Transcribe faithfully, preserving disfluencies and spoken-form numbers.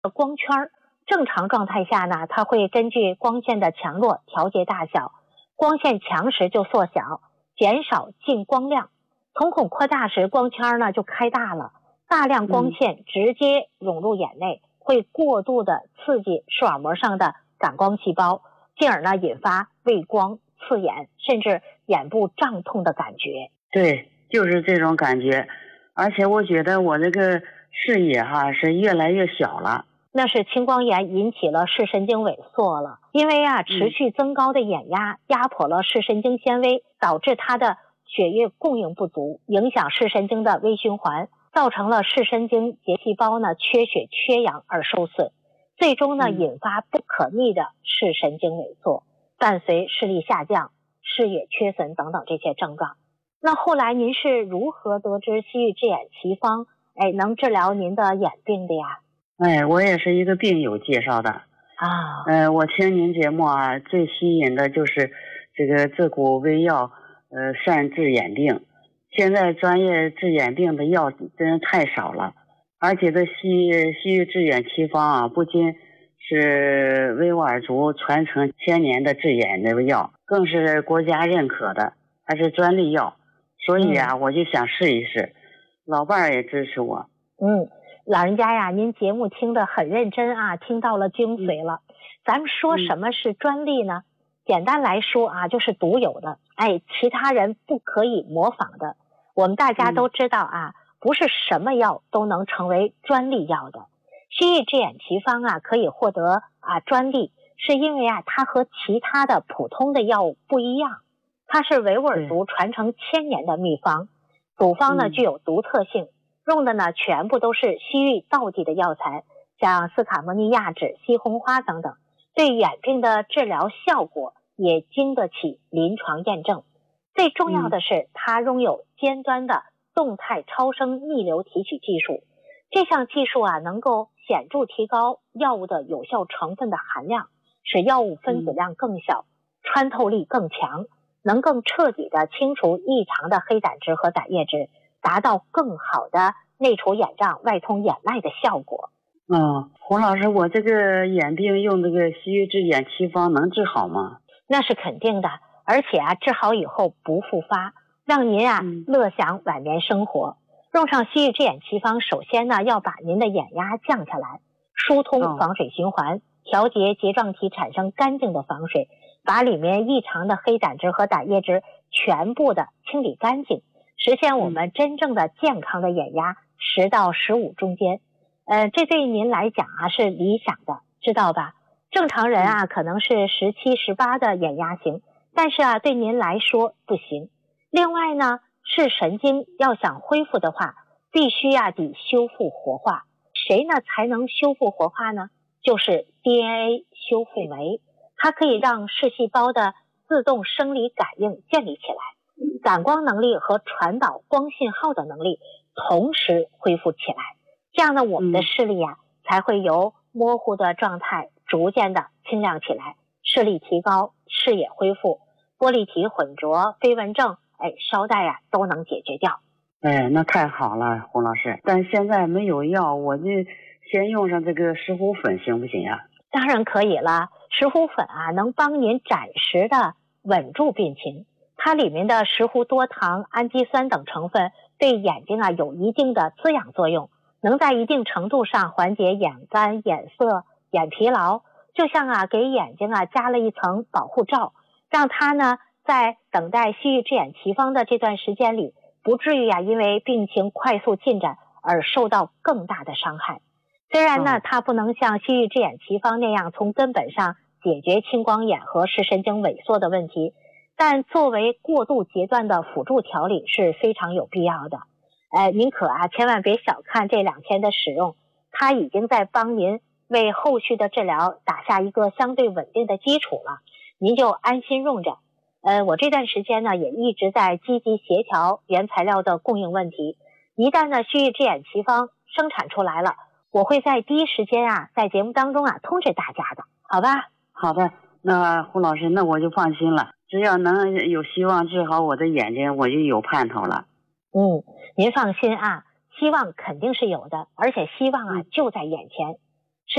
光圈，正常状态下呢，它会根据光线的强弱调节大小，光线强时就缩小，减少进光量。瞳孔扩大时，光圈呢就开大了，大量光线直接涌入眼内，嗯、会过度的刺激视网膜上的感光细胞，进而呢引发畏光、刺眼，甚至眼部胀痛的感觉。 对，就是这种感觉，而且我觉得我这个视野哈是越来越小了。 那是青光眼引起了视神经萎缩了，因为啊持续增高的眼压压迫了视神经纤维，导致它的血液供应不足，影响视神经的微循环，造成了视神经结细胞呢缺血缺氧而受损，最终呢引发不可逆的视神经萎缩，伴随视力下降、视野缺损等等这些症状。那后来您是如何得知西域之眼奇方哎能治疗您的眼病的呀？ 哎，我也是一个病友介绍的啊。 呃，我听您节目啊，最吸引的就是这个自古微药，呃，善治眼病。现在专业治眼病的药真是太少了，而且这西西域治眼奇方啊，不仅是维吾尔族传承千年的治眼的药，更是国家认可的，还是专利药。所以啊，嗯、我就想试一试，老伴儿也支持我。 嗯。老人家呀，您节目听得很认真啊，听到了精髓了。咱们说什么是专利呢？嗯、简单来说啊，就是独有的，哎，其他人不可以模仿的。我们大家都知道啊，嗯、不是什么药都能成为专利药的。西域之眼奇方啊，可以获得啊专利，是因为啊，它和其他的普通的药物不一样，它是维吾尔族传承千年的秘方，组方呢、嗯、具有独特性。用的呢全部都是西域道地的药材，像斯卡莫尼亚脂、西红花等等，对眼病的治疗效果也经得起临床验证。最重要的是，它拥有尖端的动态超声逆流提取技术，这项技术啊能够显著提高药物的有效成分的含量，使药物分子量更小，穿透力更强，能更彻底的清除异常的黑胆汁和胆液质，达到更好的内除眼障、外通眼脉的效果。 哦，胡老师，我这个眼病用这个西域之眼奇方能治好吗？ 那是肯定的，而且啊，治好以后不复发，让您啊、嗯、乐享晚年生活。用上西域之眼奇方，首先呢要把您的眼压降下来，疏通房水循环，哦、调节睫状体产生干净的房水，把里面异常的黑胆汁和胆液质全部的清理干净。实现我们真正的健康的眼压十到十五中间，呃，这对您来讲啊是理想的，知道吧？正常人啊可能是十七、十八的眼压型，但是啊对您来说不行。另外呢，视神经要想恢复的话，必须啊得修复活化。谁呢才能修复活化呢？就是 D N A 修复酶，它可以让视细胞的自动生理感应建立起来。感光能力和传导光信号的能力同时恢复起来，这样呢，我们的视力啊、嗯、才会由模糊的状态逐渐的清亮起来，视力提高，视野恢复，玻璃体混浊、飞蚊症，哎，捎带啊都能解决掉。 哎，那太好了，胡老师。但现在没有药，我就先用上这个石斛粉行不行呀？ 当然可以了，石斛粉啊能帮您暂时的稳住病情。它里面的石斛多糖、氨基酸等成分对眼睛啊有一定的滋养作用，能在一定程度上缓解眼干、眼涩、眼疲劳，就像啊给眼睛啊加了一层保护罩，让它呢在等待西域之眼奇方的这段时间里，不至于啊因为病情快速进展而受到更大的伤害。虽然呢它不能像西域之眼奇方那样从根本上解决青光眼和视神经萎缩的问题，但作为过渡阶段的辅助调理是非常有必要的。呃，您可啊千万别小看这两天的使用，它已经在帮您为后续的治疗打下一个相对稳定的基础了，您就安心用着。呃，我这段时间呢也一直在积极协调原材料的供应问题，一旦呢西域之眼奇方生产出来了，我会在第一时间啊在节目当中啊通知大家的，好吧？ 好的，那胡老师，那我就放心了。只要能有希望治好我的眼睛，我就有盼头了。 嗯，您放心啊，希望肯定是有的，而且希望啊就在眼前。